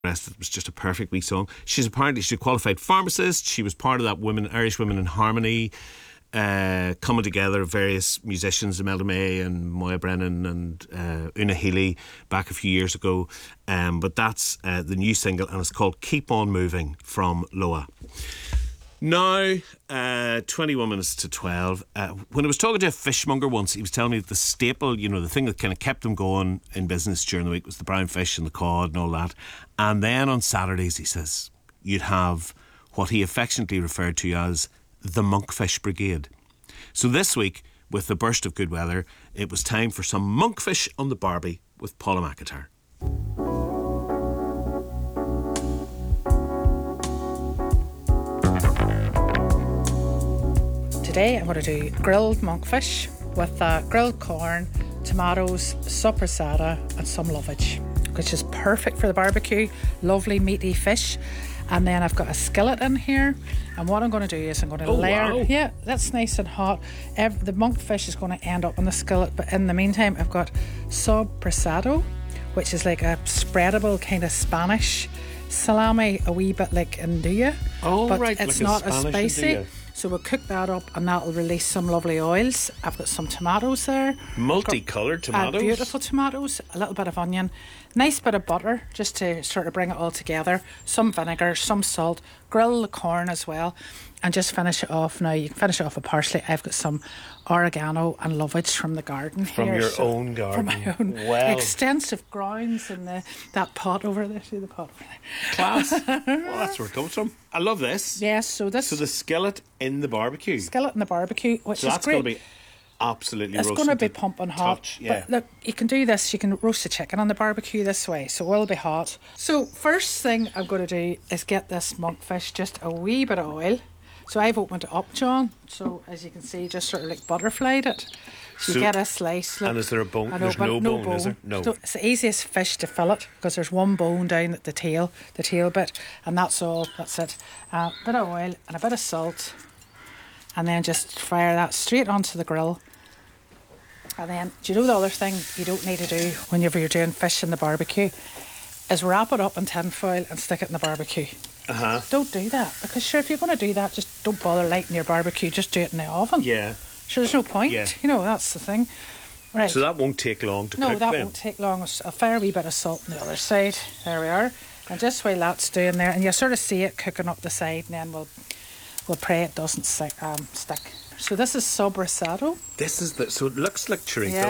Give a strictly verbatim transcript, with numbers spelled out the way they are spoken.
rest. It was just a perfect wee song. She's apparently she's a qualified pharmacist. She was part of that women Irish Women in Harmony uh, coming together of various musicians, Imelda May and Moya Brennan and uh, Una Healy back a few years ago. Um, but that's uh, the new single, and it's called Keep On Moving from Loa. Now, uh, twenty-one minutes to twelve. Uh, when I was talking to a fishmonger once, he was telling me that the staple, you know, the thing that kind of kept him going in business during the week was the brown fish and the cod and all that. And then on Saturdays, he says, you'd have what he affectionately referred to as the monkfish brigade. So this week, with the burst of good weather, it was time for some monkfish on the barbie with Paula McIntyre. Today I'm going to do grilled monkfish with uh, grilled corn, tomatoes, soppressata and some lovage, which is perfect for the barbecue. Lovely meaty fish. And then I've got a skillet in here, and what I'm going to do is I'm going to oh, layer. Wow. Yeah, that's nice and hot. Every, the monkfish is going to end up on the skillet, but in the meantime I've got soppressata, which is like a spreadable kind of Spanish salami, a wee bit like andouille. Oh, but right, it's like not a as Spanish spicy. andouille. So we'll cook that up, and that'll release some lovely oils. I've got some tomatoes there. Multicoloured tomatoes. Uh, beautiful tomatoes, a little bit of onion, nice bit of butter just to sort of bring it all together. Some vinegar, some salt. Grill the corn as well, and just finish it off. Now you can finish it off with parsley. I've got some oregano and lovage from the garden from here. your so own garden. From my own well. extensive grounds in the, that pot over there. See the pot over there. Class. Well, that's where it comes from. I love this. Yes, so this So the skillet in the barbecue. skillet in the barbecue, which So is that's great. going to be absolutely It's roasted going to be to pumping hot. touch, yeah. But look, you can do this. You can roast the chicken on the barbecue this way, so it will be hot. So first thing I'm going to do is get this monkfish just a wee bit of oil. So I've opened it up, John. So as you can see, just sort of like butterflied it. So, So- you get a slice. Look, And is there a bone? and There's open- no bone, is there? No. So it's the easiest fish to fillet because there's one bone down at the tail, the tail bit, and that's all. That's it. A bit of oil and a bit of salt, and then just fire that straight onto the grill. And then, do you know the other thing you don't need to do whenever you're doing fish in the barbecue is wrap it up in tin foil and stick it in the barbecue. Uh-huh. Don't do that, because sure, if you're going to do that, just don't bother lighting your barbecue, just do it in the oven. Yeah. Sure, there's no point. Yeah. You know, that's the thing. Right. So that won't take long to no, cook that then? won't take long. A fair wee bit of salt on the other side. There we are. And just while that's doing there, and you sort of see it cooking up the side, and then we'll we'll pray it doesn't stick. Um, stick. So this is soppressata. This is the... So it looks like chorizo. Yeah,